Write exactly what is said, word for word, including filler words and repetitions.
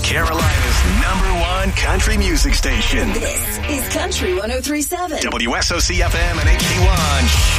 Carolina's number one country music station. This is Country one oh three point seven. W S O C F M and H D one.